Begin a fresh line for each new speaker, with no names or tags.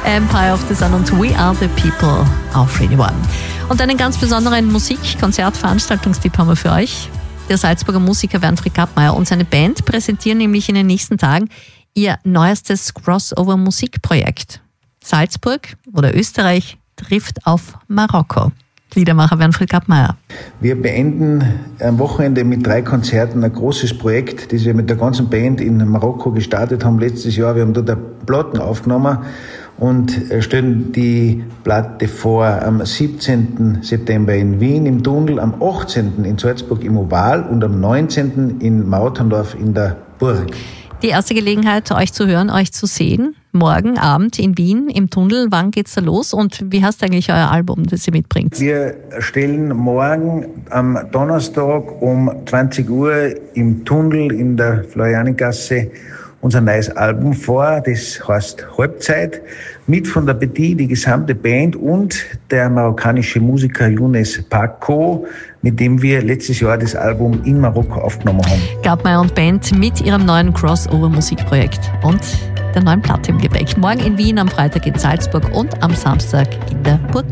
Empire of the Sun und We Are the People auf Radio One. Und einen ganz besonderen Musik-Konzert-Veranstaltungstipp haben wir für euch. Der Salzburger Musiker Winfried Kappmeier und seine Band präsentieren nämlich in den nächsten Tagen ihr neuestes Crossover-Musikprojekt. Salzburg oder Österreich trifft auf Marokko. Liedermacher Winfried Kappmeier.
Wir beenden am Wochenende mit 3 Konzerten ein großes Projekt, das wir mit der ganzen Band in Marokko gestartet haben letztes Jahr. Wir haben dort eine Platten aufgenommen und stellen die Platte vor am 17. September in Wien im Tunnel, am 18. in Salzburg im Oval und am 19. in Mautendorf in der Burg.
Die erste Gelegenheit, euch zu hören, euch zu sehen, morgen Abend in Wien im Tunnel. Wann geht's da los und wie heißt eigentlich euer Album, das ihr mitbringt?
Wir stellen morgen am Donnerstag um 20 Uhr im Tunnel in der Florianigasse unser neues Album vor. Das heißt Halbzeit. Mit von der Petit, die gesamte Band und der marokkanische Musiker Younes Paco, mit dem wir letztes Jahr das Album in Marokko aufgenommen haben.
Kappmeier und Band mit ihrem neuen Crossover-Musikprojekt und der neuen Platte im Gepäck. Morgen in Wien, am Freitag in Salzburg und am Samstag in der Burg.